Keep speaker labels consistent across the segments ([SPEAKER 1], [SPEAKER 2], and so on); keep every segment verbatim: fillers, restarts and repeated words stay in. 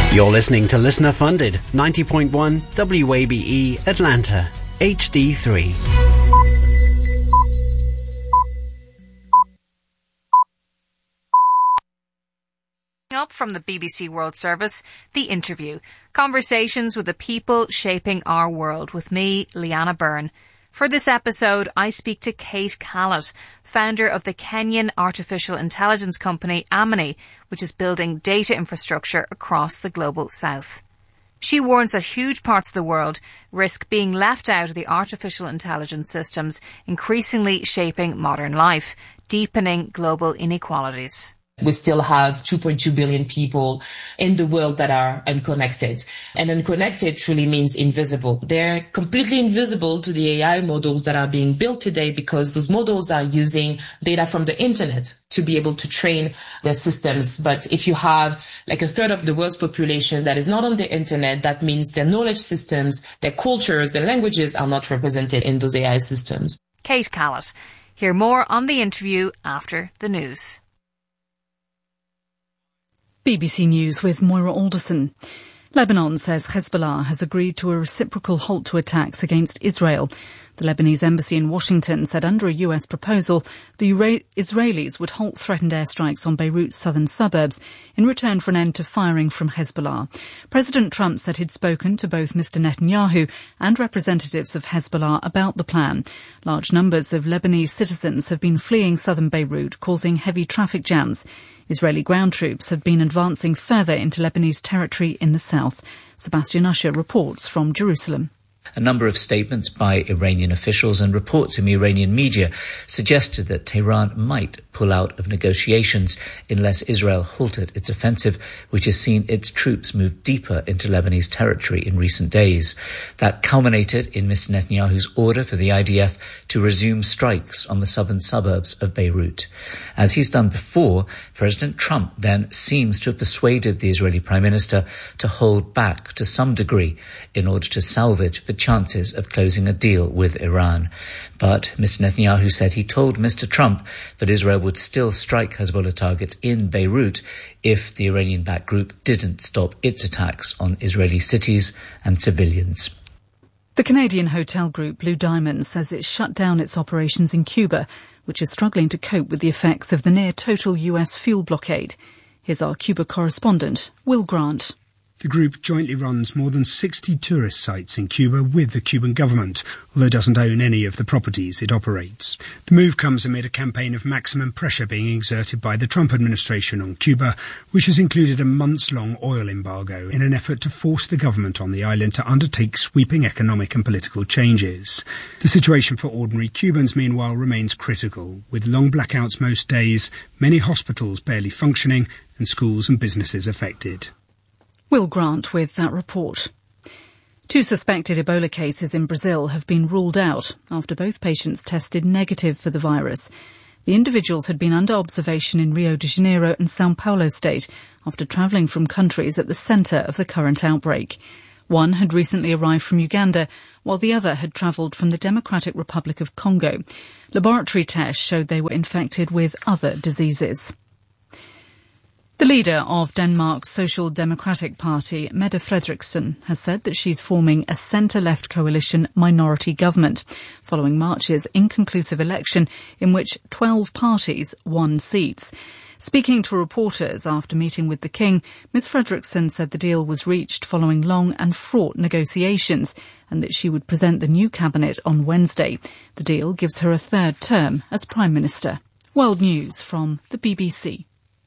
[SPEAKER 1] You're listening to Listener Funded, ninety point one W A B E Atlanta, H D three.
[SPEAKER 2] Up from the B B C World Service, The Interview. Conversations with the people shaping our world with me, Leanna Byrne. For this episode, I speak to Kate Callett, founder of the Kenyan artificial intelligence company Amini, which is building data infrastructure across the global south. She warns that huge parts of the world risk being left out of the artificial intelligence systems increasingly shaping modern life, deepening global inequalities.
[SPEAKER 3] We still have two point two billion people in the world that are unconnected. And unconnected truly means invisible. They're completely invisible to the A I models that are being built today because those models are using data from the internet to be able to train their systems. But if you have like a third of the world's population that is not on the internet, that means their knowledge systems, their cultures, their languages are not represented in those A I systems.
[SPEAKER 2] Kate Callett. Hear more on The Interview after the news.
[SPEAKER 4] B B C News with Moira Alderson. Lebanon says Hezbollah has agreed to a reciprocal halt to attacks against Israel. The Lebanese embassy in Washington said under a U S proposal, the Israelis would halt threatened airstrikes on Beirut's southern suburbs in return for an end to firing from Hezbollah. President Trump said he'd spoken to both Mister Netanyahu and representatives of Hezbollah about the plan. Large numbers of Lebanese citizens have been fleeing southern Beirut, causing heavy traffic jams. Israeli ground troops have been advancing further into Lebanese territory in the south. Sebastian Usher reports from Jerusalem.
[SPEAKER 5] A number of statements by Iranian officials and reports in the Iranian media suggested that Tehran might pull out of negotiations unless Israel halted its offensive, which has seen its troops move deeper into Lebanese territory in recent days. That culminated in Mister Netanyahu's order for the I D F to resume strikes on the southern suburbs of Beirut. As he's done before, President Trump then seems to have persuaded the Israeli Prime Minister to hold back to some degree in order to salvage the chances of closing a deal with Iran. But Mister Netanyahu said he told Mister Trump that Israel would still strike Hezbollah targets in Beirut if the Iranian-backed group didn't stop its attacks on Israeli cities and civilians.
[SPEAKER 4] The Canadian hotel group Blue Diamond says it's shut down its operations in Cuba, which is struggling to cope with the effects of the near-total U S fuel blockade. Here's our Cuba correspondent, Will Grant.
[SPEAKER 6] The group jointly runs more than sixty tourist sites in Cuba with the Cuban government, although it doesn't own any of the properties it operates. The move comes amid a campaign of maximum pressure being exerted by the Trump administration on Cuba, which has included a months-long oil embargo in an effort to force the government on the island to undertake sweeping economic and political changes. The situation for ordinary Cubans, meanwhile, remains critical, with long blackouts most days, many hospitals barely functioning, and schools and businesses affected.
[SPEAKER 4] Will Grant with that report. Two suspected Ebola cases in Brazil have been ruled out after both patients tested negative for the virus. The individuals had been under observation in Rio de Janeiro and São Paulo state after travelling from countries at the centre of the current outbreak. One had recently arrived from Uganda, while the other had travelled from the Democratic Republic of Congo. Laboratory tests showed they were infected with other diseases. The leader of Denmark's Social Democratic Party, Mette Frederiksen, has said that she's forming a centre-left coalition minority government following March's inconclusive election in which twelve parties won seats. Speaking to reporters after meeting with the King, Miz Frederiksen said the deal was reached following long and fraught negotiations and that she would present the new cabinet on Wednesday. The deal gives her a third term as Prime Minister. World News from the B B C.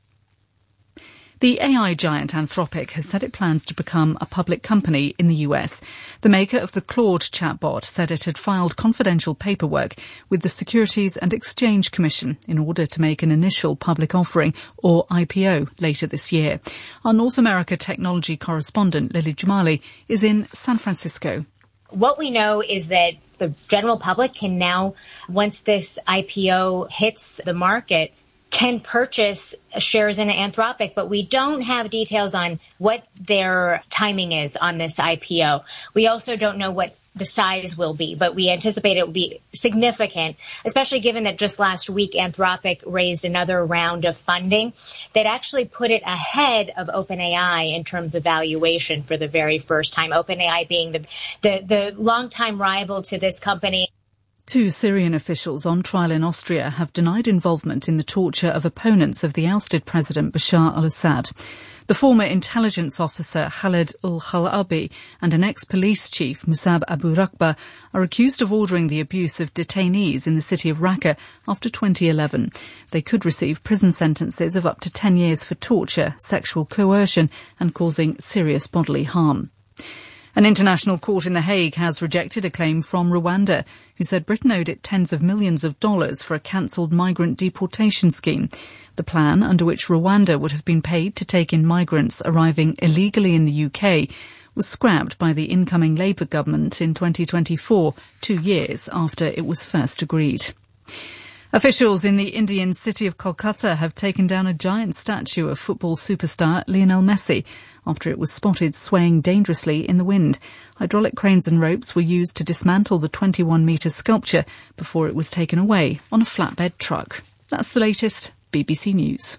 [SPEAKER 4] The A I giant Anthropic has said it plans to become a public company in the U S. The maker of the Claude chatbot said it had filed confidential paperwork with the Securities and Exchange Commission in order to make an initial public offering, or I P O, later this year. Our North America technology correspondent, Lily Jamali, is in San Francisco.
[SPEAKER 7] What we know is that the general public can now, once this I P O hits the market, can purchase shares in Anthropic, but we don't have details on what their timing is on this I P O. We also don't know what the size will be, but we anticipate it will be significant, especially given that just last week Anthropic raised another round of funding that actually put it ahead of OpenAI in terms of valuation for the very first time, OpenAI being the, the, the longtime rival to this company.
[SPEAKER 4] Two Syrian officials on trial in Austria have denied involvement in the torture of opponents of the ousted President Bashar al-Assad. The former intelligence officer Khaled al-Khalabi and an ex-police chief Musab Abu Rakba are accused of ordering the abuse of detainees in the city of Raqqa after twenty eleven. They could receive prison sentences of up to ten years for torture, sexual coercion and causing serious bodily harm. An international court in The Hague has rejected a claim from Rwanda, who said Britain owed it tens of millions of dollars for a cancelled migrant deportation scheme. The plan, under which Rwanda would have been paid to take in migrants arriving illegally in the U K, was scrapped by the incoming Labour government in twenty twenty-four, two years after it was first agreed. Officials in the Indian city of Kolkata have taken down a giant statue of football superstar Lionel Messi after it was spotted swaying dangerously in the wind. Hydraulic cranes and ropes were used to dismantle the twenty-one metre sculpture before it was taken away on a flatbed truck. That's the latest. B B C News.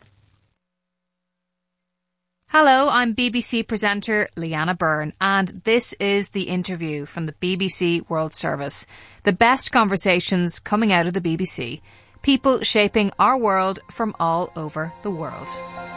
[SPEAKER 2] Hello, I'm B B C presenter Leanna Byrne, and this is The Interview from the B B C World Service. The best conversations coming out of the B B C. People shaping our world from all over the world.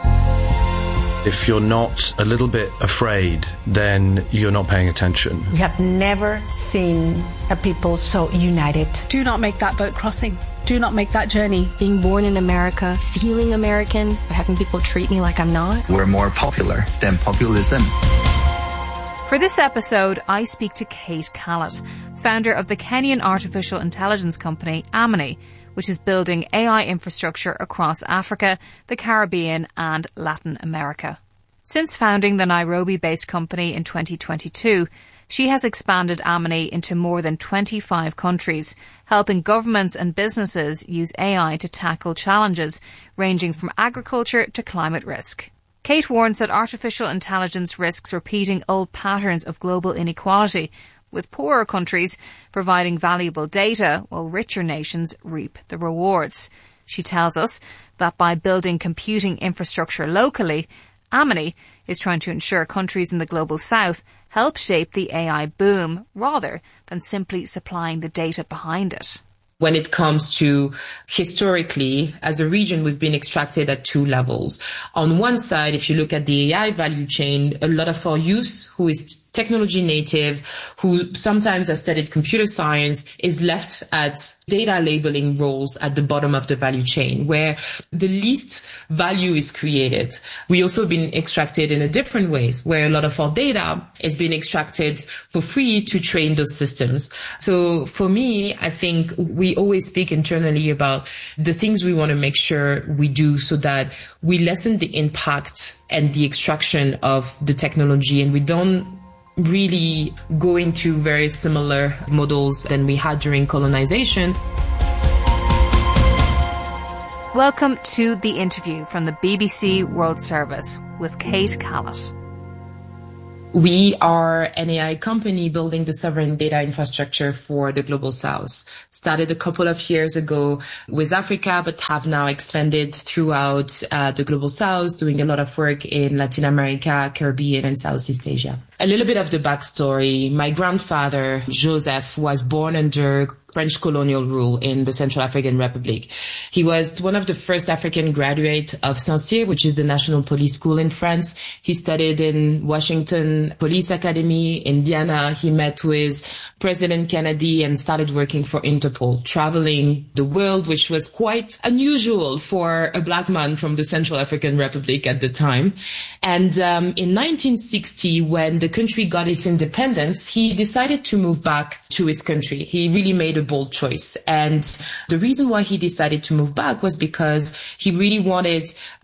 [SPEAKER 8] If you're not a little bit afraid, then you're not paying attention.
[SPEAKER 9] We have never seen a people so united.
[SPEAKER 10] Do not make that boat crossing. Do not make that journey.
[SPEAKER 11] Being born in America, feeling American, but having people treat me like I'm not.
[SPEAKER 12] We're more popular than populism.
[SPEAKER 2] For this episode, I speak to Kate Callett, founder of the Kenyan artificial intelligence company Amini, which is building A I infrastructure across Africa, the Caribbean and Latin America. Since founding the Nairobi-based company in twenty twenty-two, she has expanded Amini into more than twenty-five countries, helping governments and businesses use A I to tackle challenges ranging from agriculture to climate risk. Kate warns that artificial intelligence risks repeating old patterns of global inequality, with poorer countries providing valuable data while richer nations reap the rewards. She tells us that by building computing infrastructure locally, Amini is trying to ensure countries in the global south help shape the A I boom rather than simply supplying the data behind it.
[SPEAKER 3] When it comes to historically, as a region, we've been extracted at two levels. On one side, if you look at the A I value chain, a lot of our youth who is technology native, who sometimes has studied computer science, is left at data labeling roles at the bottom of the value chain, where the least value is created. We also have been extracted in a different ways, where a lot of our data is being extracted for free to train those systems. So for me, I think we always speak internally about the things we want to make sure we do so that we lessen the impact and the extraction of the technology, and we don't really go into very similar models than we had during colonization.
[SPEAKER 2] Welcome to The Interview from the B B C World Service with Kate Callett.
[SPEAKER 3] We are an A I company building the sovereign data infrastructure for the Global South. Started a couple of years ago with Africa, but have now expanded throughout uh, the Global South, doing a lot of work in Latin America, Caribbean, and Southeast Asia. A little bit of the backstory. My grandfather, Joseph, was born under French colonial rule in the Central African Republic. He was one of the first African graduates of Saint-Cyr, which is the national police school in France. He studied in Washington Police Academy. In Vienna, he met with President Kennedy and started working for Interpol, traveling the world, which was quite unusual for a black man from the Central African Republic at the time. And um, in nineteen sixty, when the country got its independence, he decided to move back to his country. He really made a bold choice. And the reason why he decided to move back was because he really wanted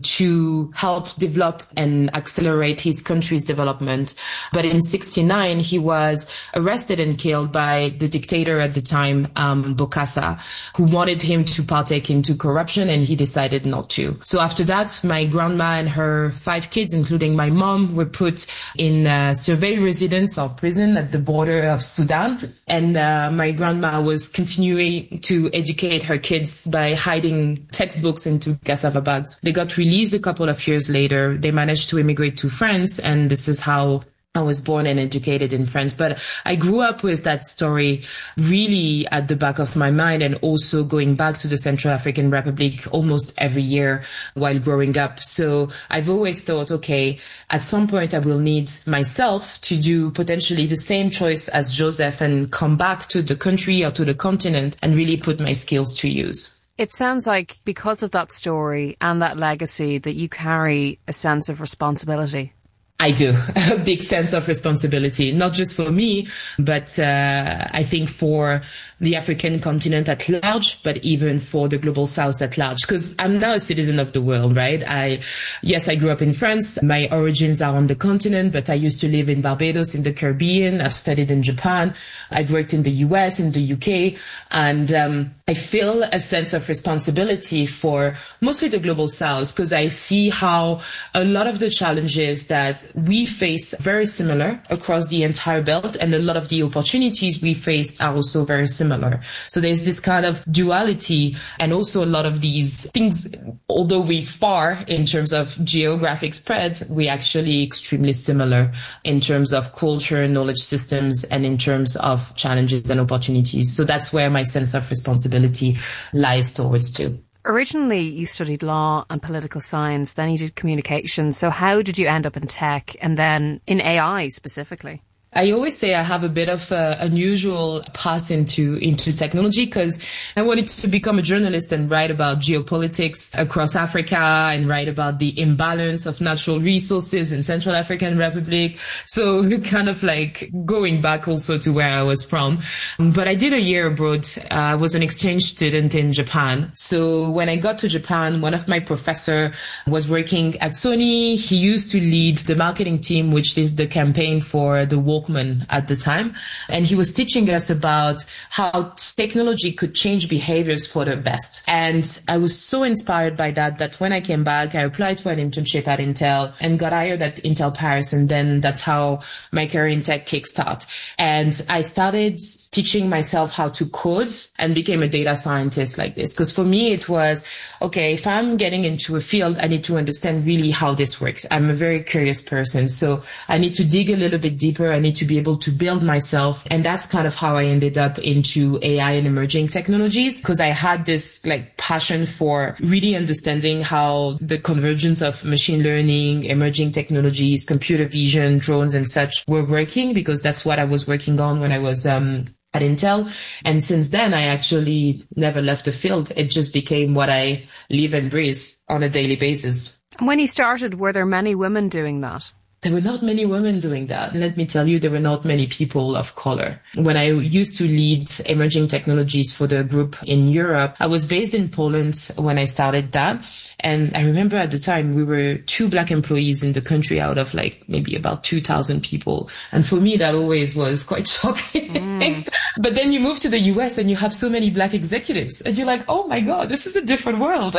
[SPEAKER 3] to help develop and accelerate his country's development. But in sixty-nine, he was arrested and killed by the dictator at the time, um, Bokassa, who wanted him to partake into corruption, and he decided not to. So after that, my grandma and her five kids, including my mom, were put in a surveillance residence or prison at the border of Sudan. And uh, my grandma was continuing to educate her kids by hiding textbooks into cassava bags. They got released a couple of years later. They managed to immigrate to France, and this is how I was born and educated in France. But I grew up with that story really at the back of my mind, and also going back to the Central African Republic almost every year while growing up. So I've always thought, okay, at some point I will need myself to do potentially the same choice as Joseph and come back to the country or to the continent and really put my skills to use.
[SPEAKER 2] It sounds like because of that story and that legacy that you carry a sense of responsibility.
[SPEAKER 3] I do. A big sense of responsibility, not just for me, but uh, I think for the African continent at large, but even for the global south at large. Because I'm now a citizen of the world, right? I, yes, I grew up in France. My origins are on the continent, but I used to live in Barbados in the Caribbean. I've studied in Japan. I've worked in the U S, in the U K. And um, I feel a sense of responsibility for mostly the global south, because I see how a lot of the challenges that we face very similar across the entire belt, and a lot of the opportunities we face are also very similar. So there's this kind of duality, and also a lot of these things, although we're far in terms of geographic spread, we're actually extremely similar in terms of culture, knowledge systems, and in terms of challenges and opportunities. So that's where my sense of responsibility lies towards too.
[SPEAKER 2] Originally, you studied law and political science, then you did communications. So how did you end up in tech and then in A I specifically?
[SPEAKER 3] I always say I have a bit of an unusual path into, into technology, because I wanted to become a journalist and write about geopolitics across Africa and write about the imbalance of natural resources in Central African Republic. So kind of like going back also to where I was from. But I did a year abroad. Uh, I was an exchange student in Japan. So when I got to Japan, one of my professor was working at Sony. He used to lead the marketing team, which is the campaign for the Walkman at the time. And he was teaching us about how technology could change behaviors for the best. And I was so inspired by that, that when I came back, I applied for an internship at Intel and got hired at Intel Paris. And then that's how my career in tech kickstart. And I started teaching myself how to code and became a data scientist like this. Because for me, it was, okay, if I'm getting into a field, I need to understand really how this works. I'm a very curious person. So I need to dig a little bit deeper. I need to be able to build myself. And that's kind of how I ended up into A I and emerging technologies, because I had this like passion for really understanding how the convergence of machine learning, emerging technologies, computer vision, drones and such were working, because that's what I was working on when I was, um, at Intel. And since then, I actually never left the field. It just became what I live and breathe on a daily basis.
[SPEAKER 2] And when you started, were there many women doing that?
[SPEAKER 3] There were not many women doing that. Let me tell you, there were not many people of color. When I used to lead emerging technologies for the group in Europe, I was based in Poland when I started that. And I remember at the time we were two black employees in the country out of like maybe about two thousand people. And for me, that always was quite shocking. Mm. But then you move to the U S and you have so many black executives and you're like, oh my God, this is a different world.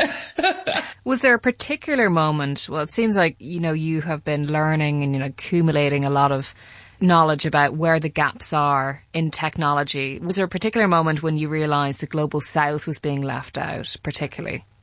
[SPEAKER 2] Was there a particular moment? Well, it seems like, you know, you have been learning and, you know, accumulating a lot of knowledge about where the gaps are in technology. Was there a particular moment when you realized the global south was being left out particularly?